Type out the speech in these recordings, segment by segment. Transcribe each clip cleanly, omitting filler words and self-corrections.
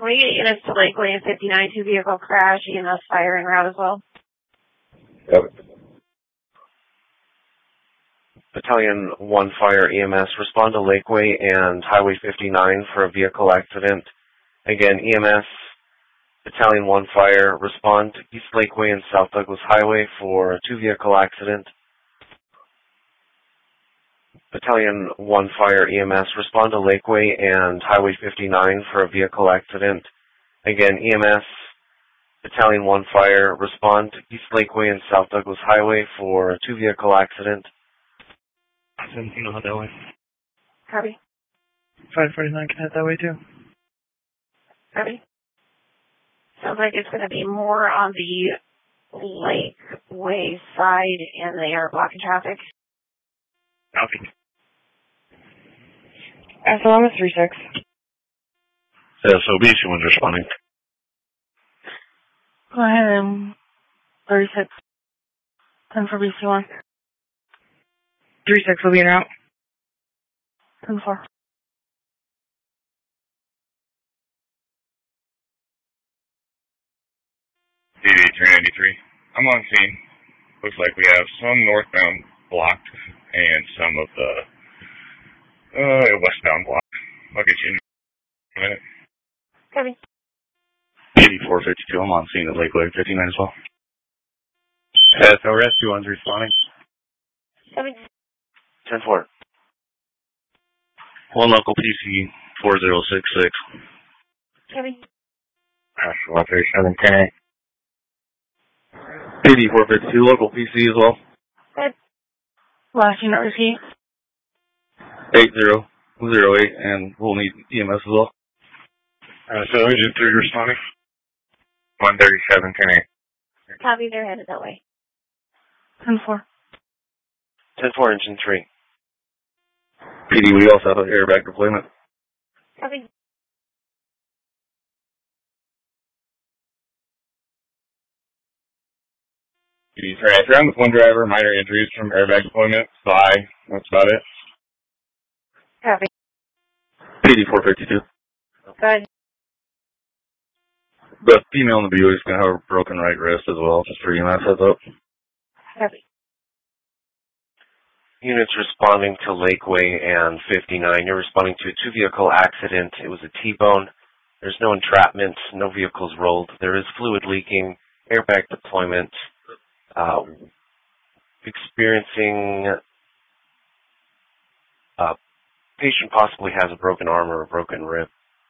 Can we get units to Lakeway and 59, 2 vehicle crash, EMS fire en route as well? Yep. Battalion 1 Fire EMS, respond to Lakeway and Highway 59 for a vehicle accident. Again, EMS, Battalion 1 Fire, respond to East Lakeway and South Douglas Highway for a 2-vehicle accident. Battalion 1 Fire EMS, respond to Lakeway and Highway 59 for a vehicle accident. Again, EMS, Battalion 1 Fire, respond to East Lakeway and South Douglas Highway for a 2-vehicle accident. 17 will head that way. Copy. 549 can head that way too. Copy. Sounds like it's going to be more on the Lakeway side and they are blocking traffic. Copy. SLM is 36. SOB, someone's responding. Go ahead, 36. 10 for BC1. 36 will be en route. 10-4. DD 393. I'm on scene. Looks like we have some northbound blocked and some of the westbound blocked. I'll get you in a minute. Copy. 8452, I'm on scene at Lakeway 59 as well. SORS 21's responding. Copy. 10-4. One local PC 4066. Copy. 13710. PD 452, local PC as well. Good. Last unit receipt. 8008, and we'll need EMS as well. So Engine 3 responding. 13710. Copy, they're headed that way. 10-4. 10-4, Engine 3. PD, we also have an airbag deployment. Copy. PD 393. I'm with one driver, minor injuries from airbag deployment. Bye. That's about it. Copy. PD 452. Good. The female in the BOE is going to have a broken right wrist as well, just for EMS heads up. Copy. Units responding to Lakeway and 59. You're responding to a 2-vehicle accident. It was a T-bone. There's no entrapment. No vehicles rolled. There is fluid leaking. Airbag deployment. Experiencing patient possibly has a broken arm or a broken rib.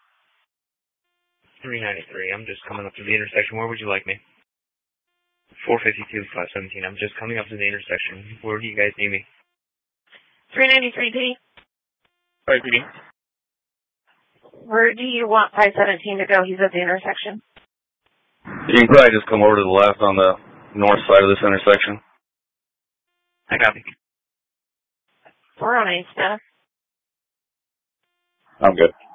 393, I'm just coming up to the intersection. Where would you like me? 452, 517, I'm just coming up to the intersection. Where do you guys need me? 393, PD. Hi, PD. Where do you want 517 to go? He's at the intersection. You can probably just come over to the left on the north side of this intersection. I copy. 409 status. I'm good.